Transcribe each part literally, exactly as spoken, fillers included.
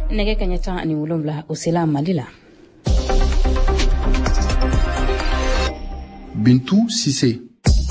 nege kanyata ani wolomla osela Malila. Bintou Cissé.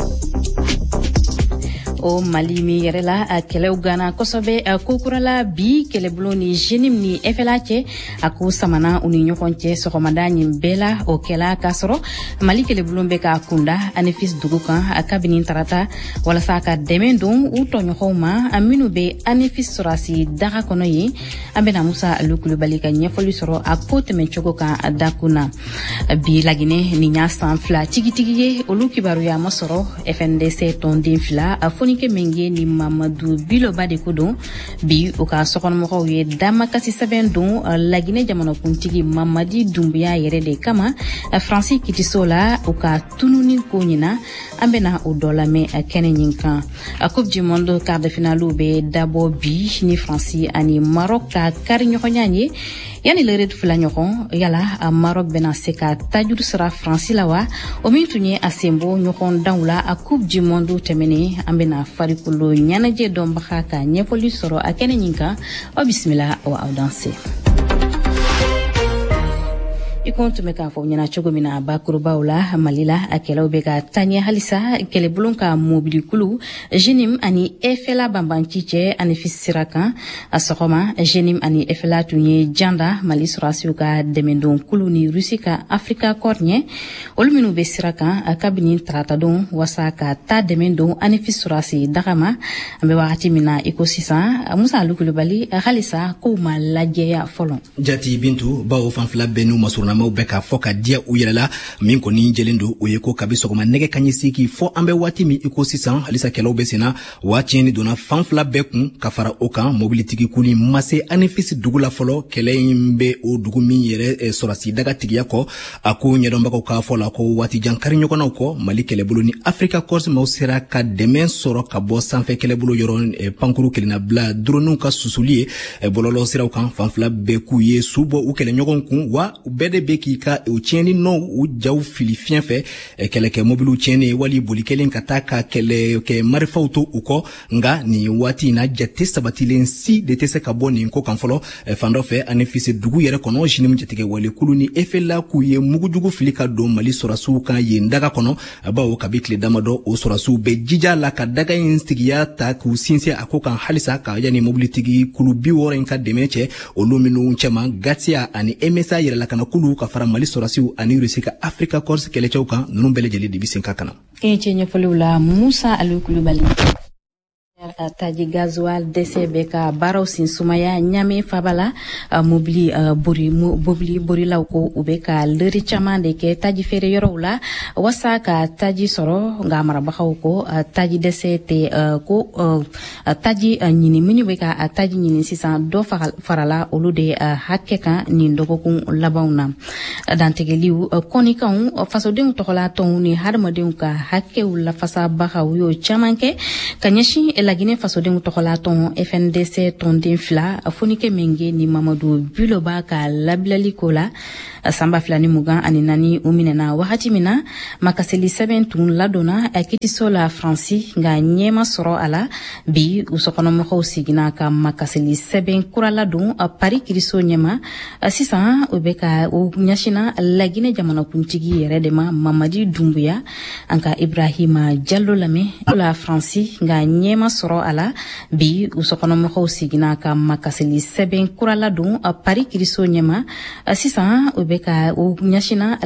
O Mali mi yɛrɛ la a kɛlɛw gana kosɛbɛ a kokurala bi kɛlɛbolo ni jenim ni F L A cɛ a ko samana u ni ɲɔgɔn cɛ sɔgɔmada ɲin bɛɛ la o kɛla k'a sɔrɔ Mali kɛlɛbolo bɛ k'a kunda Anefis dugu kan a kabini tarata walasa ka dɛmɛ don u tɔɲɔgɔnw ma a minnu bɛ Anefis sɔrɔsi daga kɔnɔ ye an bɛna Musa Alu Kulubali ka ɲɛfɔli sɔrɔ a ko tɛmɛcogo kan a dakun na bi Laginɛ ni y'a san fila tigitigi ye olu kibaruya ma sɔrɔ F N D C tɔnden fila a Fonike Menge ni Mamadou Biloba de ko don bi u ka sɔkɔnɔmɔgɔw ye damakasi sɛbɛn don Laginɛ jamanakuntigi Mamadi Dumbuya yɛrɛ de kama Fransi Kitiso la u ka tununi ko ɲina an bɛna o dɔ lamɛn kɛnɛ ɲin kan a Coupe du Monde quart de finale bɛ dabɔ bi ni Fransi ani Maroc ka kari ɲɔgɔnya ye yani lere fila ɲɔgɔn yala a Maroc bɛna se ka tajuru sira Fransi la wa o min tun ye a senbɔ ɲɔgɔn danw la a Coupe du Monde tɛmɛnen an bɛna farikolo ɲɛnajɛ dɔnbaga ka ɲɛfɔli sɔrɔ a kɛnɛ ɲin kan o bisimila o aw danse i ko tun bɛ k'a fɔ ɲɛna cogo min na bakurubaw la Mali la a kɛlɛw bɛ ka taɲɛ halisa kɛlɛbulon ka mobilikulu Jenim ani F L A banbanci cɛ Anefis sira kan a sɔgɔma Jenim ani F L A tun ye janda Mali sɔrɔsiw ka dɛmɛdon kulu ni Rusi ka Afrika kɔri ɲɛ olu minnu bɛ sira kan a kabini tarata don wasa ka ta dɛmɛdon Anefis sɔrɔsi daga ma an bɛ wagati min na i ko sisan Musa Alu Kulubali halisa kow ma lajɛya fɔlɔ jati Bintu bawo fanfila bɛɛ n'u masuruna maw bɛ ka fɔ ka diya u yɛrɛ la min kɔni jɛlen don o ye ko kabi sɔgɔma nɛgɛ kanɲɛ seegin fɔ an bɛ waati min i ko sisan halisa kɛlɛw bɛ senna waa tiɲɛni donna fan fila bɛɛ kun ka fara o kan mobilitigi kuni ma se Anefis dugu la fɔlɔ kɛlɛ in bɛ o dugu min yɛrɛ sɔrɔsi daga tigiya kɔ a ko ɲɛdɔnbagaw k'a fɔ la ko waati jan kari ɲɔgɔnnaw kɔ Mali kɛlɛbolo ni Afrika Corps maw sera ka dɛmɛ sɔrɔ ka bɔ sanfɛ kɛlɛbolo yɔrɔ pankuru kelenna bila droniw ka susuli ye bɔlɔlɔ siraw kan fan fila bɛɛ k'u ye su bɔ u kɛlɛɲɔgɔn kun wa u bɛɛ de bɛ k'i ka o tiɲɛni nɔw u jaw fili fiɲɛ fɛ kɛlɛkɛ mobiliw tiɲɛni wali boli kelen ka taa ka kɛlɛ kɛ marifaw to u kɔ nga nin waati in na jate sabatilen si de tɛ se ka bɔ nin ko kan fɔlɔ fan dɔ fɛ Anefis dugu yɛrɛ kɔnɔ Jenim jatigɛ walikulu ni F L A k'u ye mugujugu fili ka don Mali sɔrɔsiw kan yen daga kɔnɔ bawo kabi tile damadɔ o sɔrɔsiw bɛ jija la ka daga in sigiya ta k'u sinsin a ko kan halisa ka yani mobilitigi kulu bi wɔɔrɔ in ka dɛmɛ cɛ olu minnu cɛman Gatia ani M S A yɛrɛlakana kulu ka fara Mali sɔrɔsiw ani Rusi ka Afrika Corps kɛlɛcɛw kan ninnu bɛɛ lajɛlen de bi sen ka kana kɛɲɛ ɲɛfɔliw la Musa Alu Kulubali taji gasoil dɛsɛ bɛ ka baaraw sin sumaya ɲame fabala mobili bori mobili borilaw ko u bɛ ka lɛri caman de kɛ taji feere yɔrɔw la wasa ka taji sɔrɔ nka marabagaw ko taji dɛsɛ tɛ ko taji ɲini minnu bɛ ka taji ɲini sisan dɔ farala olu de hakɛ kan nin dɔgɔkun labanw na dantigɛliw kɔnikanw fasodenw tɔgɔlatɔnw ni hadamadenw ka hakɛw lafasabagaw y'o caman kɛ ka ɲɛsin Laginɛ fasodenw tɔgɔlatɔn F N D C tɔnden fila Fonike Menge ni Mamadou Biloba ka labilali ko la sanba fila ni mugan ani naani u minɛna wagati min na makaseli sɛbɛn tun ladonna Kitiso la Fransi nka ɲɛma sɔrɔ a la bi u sɔkɔnɔmɔgɔw sigina ka makaseli sɛbɛn kura ladon Paris Kiriso ɲɛma sisan u bɛ ka u ɲɛsina Laginɛ jamanakuntigi yɛrɛ de ma Mamadi Dumbuya an ka Ibrahima Diallo lamɛn la Fransi nka ɲɛma sɔrɔ a la bi u sɔkɔnɔmɔgɔw sigina ka makaseli sɛbɛn kura ladon Paris Kiriso ɲɛma sisan u bɛ ka u ɲɛsina